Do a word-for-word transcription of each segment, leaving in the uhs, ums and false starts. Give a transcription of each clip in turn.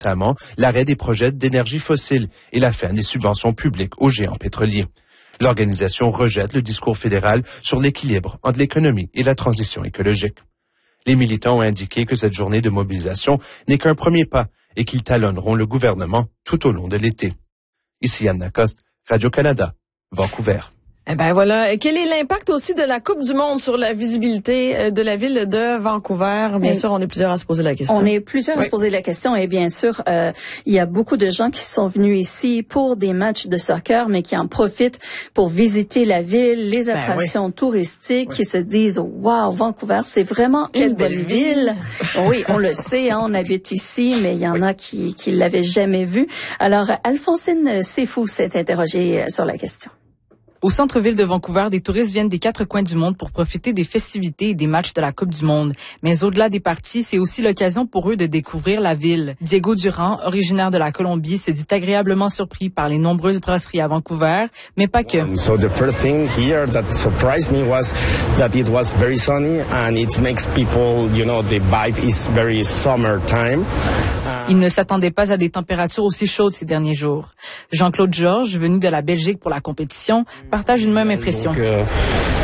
notamment l'arrêt des projets d'énergie fossile et la fin des subventions publiques aux géants pétroliers. L'organisation rejette le discours fédéral sur l'équilibre entre l'économie et la transition écologique. Les militants ont indiqué que cette journée de mobilisation n'est qu'un premier pas et qu'ils talonneront le gouvernement tout au long de l'été. Ici Yann Lacoste, Radio-Canada, Vancouver. Eh ben voilà. Quel est l'impact aussi de la Coupe du Monde sur la visibilité de la ville de Vancouver? Bien et sûr, on est plusieurs à se poser la question. On est plusieurs oui. à se poser la question et bien sûr, euh, il y a beaucoup de gens qui sont venus ici pour des matchs de soccer, mais qui en profitent pour visiter la ville, les attractions ben oui. touristiques, oui. qui se disent « Wow, Vancouver, c'est vraiment Quelle une belle ville. » Oui, on le sait, hein, on habite ici, mais il y en oui. a qui qui l'avaient jamais vu. Alors, Alphonsine Sefou s'est interrogée sur la question. Au centre-ville de Vancouver, des touristes viennent des quatre coins du monde pour profiter des festivités et des matchs de la Coupe du Monde. Mais au-delà des parties, c'est aussi l'occasion pour eux de découvrir la ville. Diego Durand, originaire de la Colombie, se dit agréablement surpris par les nombreuses brasseries à Vancouver, mais pas que. Um, so the first thing here that surprised me was that it was very sunny and it makes people, you know, the vibe is very summertime. Il ne s'attendait pas à des températures aussi chaudes ces derniers jours. Jean-Claude Georges, venu de la Belgique pour la compétition, partage une même impression. Donc, euh,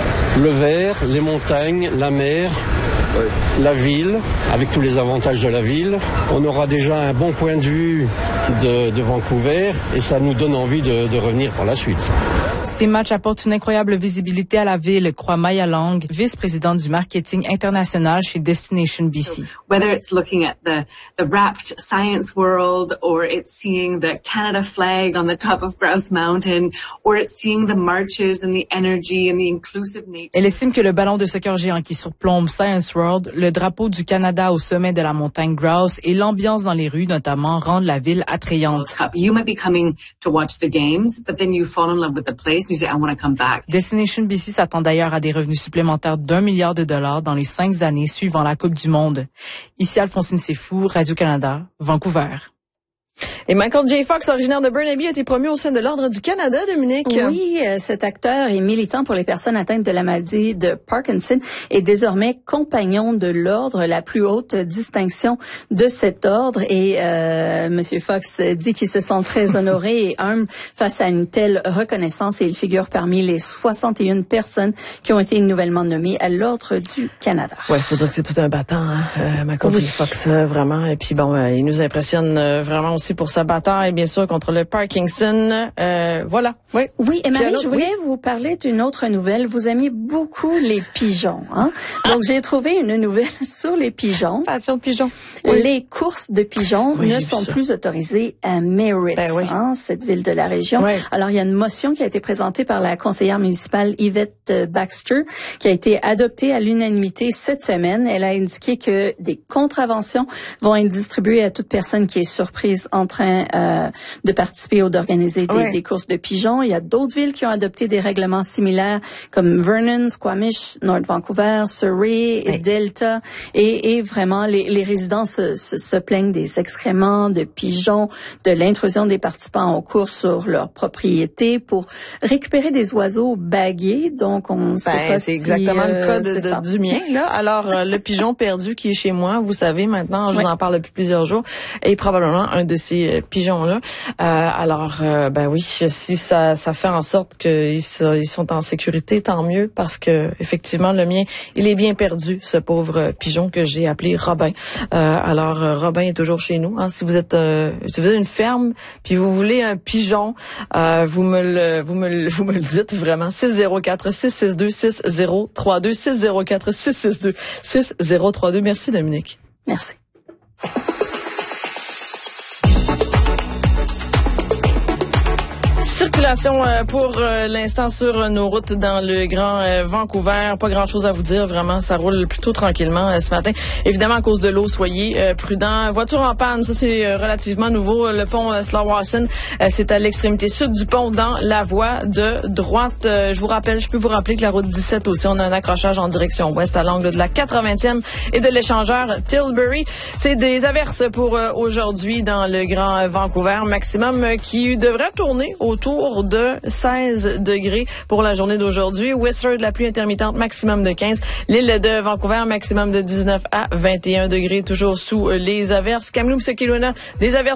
le vert, les montagnes, la mer, euh, la ville, avec tous les avantages de la ville. On aura déjà un bon point de vue de, de Vancouver et ça nous donne envie de, de revenir par la suite. Ces matchs apportent une incroyable visibilité à la ville, croit Maya Lang, vice-présidente du marketing international chez Destination B C. Whether it's looking at the, the wrapped science world, or it's seeing the Canada flag on the top of Grouse Mountain, or it's seeing the marches and the energy and the inclusive nature. Elle estime que le ballon de soccer géant qui surplombe Science World, le drapeau du Canada au sommet de la montagne Grouse et l'ambiance dans les rues notamment rendent la ville attrayante. You might be coming to watch the games, but then you fall in love with the place. You say, I want to come back. Destination B C s'attend d'ailleurs à des revenus supplémentaires d'un milliard de dollars dans les cinq années suivant la Coupe du Monde. Ici Alphonsine Sefou, Radio-Canada, Vancouver. Et Michael J. Fox, originaire de Burnaby, a été promu au sein de l'Ordre du Canada, Dominique. Oui, euh, cet acteur est militant pour les personnes atteintes de la maladie de Parkinson et désormais compagnon de l'Ordre, la plus haute distinction de cet ordre. Et euh, Monsieur Fox dit qu'il se sent très honoré et humble face à une telle reconnaissance et il figure parmi les soixante et une personnes qui ont été nouvellement nommées à l'Ordre du Canada. Ouais, faut dire que c'est tout un battant, hein, euh, Michael oui. J. Fox, euh, vraiment. Et puis bon, euh, il nous impressionne euh, vraiment aussi pour sa bataille, bien sûr, contre le Parkinson. Euh, voilà. Oui, oui. Et Marie, je voulais oui. vous parler d'une autre nouvelle. Vous aimez beaucoup les pigeons, hein? Donc, j'ai trouvé une nouvelle sur les pigeons. Passion pigeons. Oui. Les courses de pigeons oui, ne sont plus autorisées à Merritt, ben oui. hein, cette ville de la région. Oui. Alors, il y a une motion qui a été présentée par la conseillère municipale Yvette Baxter, qui a été adoptée à l'unanimité cette semaine. Elle a indiqué que des contraventions vont être distribuées à toute personne qui est surprise en train euh, de participer ou d'organiser des, oui. des courses de pigeons. Il y a d'autres villes qui ont adopté des règlements similaires comme Vernon, Squamish, North Vancouver, Surrey, oui. Delta. Et, et vraiment, les, les résidents se, se, se plaignent des excréments de pigeons, de l'intrusion des participants aux courses sur leur propriété pour récupérer des oiseaux bagués. Donc, on ne sait ben, pas c'est si... C'est exactement euh, le cas de, de, du mien, là. Alors, euh, le pigeon perdu qui est chez moi, vous savez, maintenant, je oui. vous en parle depuis plusieurs jours, est probablement un de ces pigeons-là. Euh, alors, euh, ben oui, si ça, ça fait en sorte qu'ils ils sont en sécurité, tant mieux, parce que effectivement, le mien, il est bien perdu, ce pauvre pigeon que j'ai appelé Robin. Euh, alors, Robin est toujours chez nous. Hein. Si vous êtes, euh, si vous êtes une ferme, puis vous voulez un pigeon, euh, vous me le, vous me le, vous me le dites vraiment. six zéro quatre, six six deux, six zéro trois deux, six zéro quatre, six six deux, six zéro trois deux. Merci, Dominique. Merci. Circulation euh, pour euh, l'instant sur nos routes dans le Grand euh, Vancouver. Pas grand-chose à vous dire, vraiment. Ça roule plutôt tranquillement euh, ce matin. Évidemment, à cause de l'eau, soyez euh, prudents. Voiture en panne, ça c'est euh, relativement nouveau. Le pont euh, Slawson, euh, c'est à l'extrémité sud du pont dans la voie de droite. Euh, je vous rappelle, je peux vous rappeler que la route dix-sept aussi, on a un accrochage en direction ouest à l'angle de la quatre-vingtième et de l'échangeur Tilbury. C'est des averses pour euh, aujourd'hui dans le Grand Vancouver. Maximum euh, qui devrait tourner autour autour de seize degrés pour la journée d'aujourd'hui. Whistler, de la pluie intermittente, maximum de quinze. L'île de Vancouver, maximum de dix-neuf à vingt et un degrés, toujours sous les averses. Kamloops, Kelowna, des averses